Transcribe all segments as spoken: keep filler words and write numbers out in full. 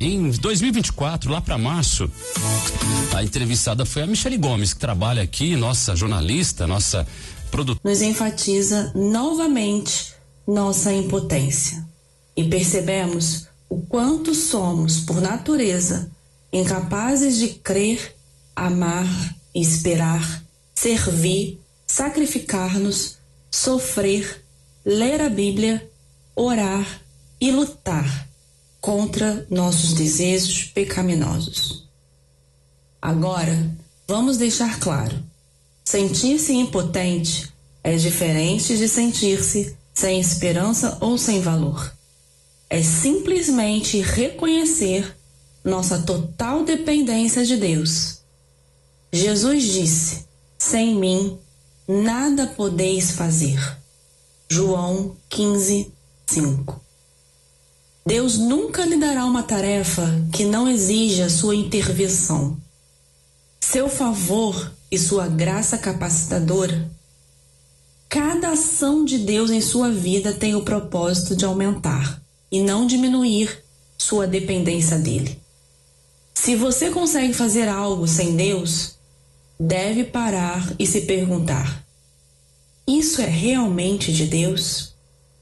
em dois mil e vinte e quatro, lá para março, a entrevistada foi a Michele Gomes, que trabalha aqui, nossa jornalista, nossa produtora. Nos enfatiza novamente nossa impotência e percebemos o quanto somos, por natureza, incapazes de crer, amar, esperar, servir, sacrificar-nos, sofrer, ler a Bíblia, orar e lutar contra nossos desejos pecaminosos. Agora, vamos deixar claro: sentir-se impotente é diferente de sentir-se sem esperança ou sem valor. É simplesmente reconhecer nossa total dependência de Deus. Jesus disse: sem mim nada podeis fazer. João quinze, cinco. Deus nunca lhe dará uma tarefa que não exija sua intervenção. Seu favor e sua graça capacitadora. Cada ação de Deus em sua vida tem o propósito de aumentar e não diminuir sua dependência dele. Se você consegue fazer algo sem Deus, deve parar e se perguntar: isso é realmente de Deus?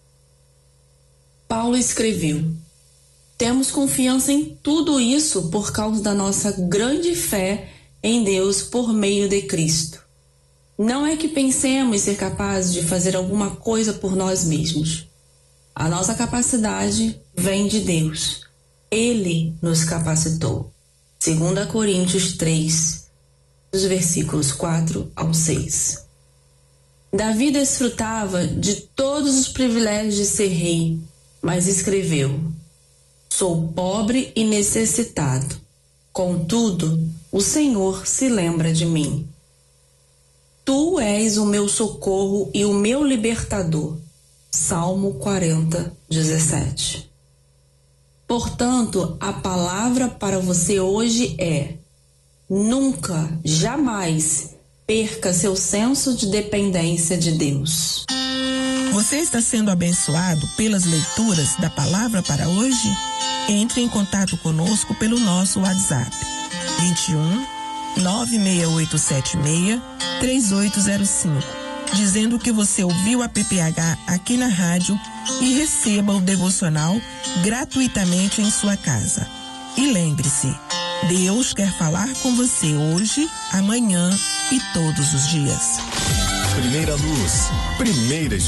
Paulo escreveu: temos confiança em tudo isso por causa da nossa grande fé em Deus por meio de Cristo. Não é que pensemos ser capazes de fazer alguma coisa por nós mesmos. A nossa capacidade vem de Deus. Ele nos capacitou. Segunda Coríntios três, dos versículos quatro ao seis. Davi desfrutava de todos os privilégios de ser rei, mas escreveu: sou pobre e necessitado. Contudo, o Senhor se lembra de mim. Tu és o meu socorro e o meu libertador. Salmo quarenta, dezessete. Portanto, a palavra para você hoje é: nunca, jamais perca seu senso de dependência de Deus. Você está sendo abençoado pelas leituras da palavra para hoje? Entre em contato conosco pelo nosso WhatsApp vinte e um, nove seis oito sete seis, três oito zero cinco, dizendo que você ouviu a P P H aqui na rádio e receba o devocional gratuitamente em sua casa. E lembre-se, Deus quer falar com você hoje, amanhã e todos os dias. Primeira Luz, primeira escola.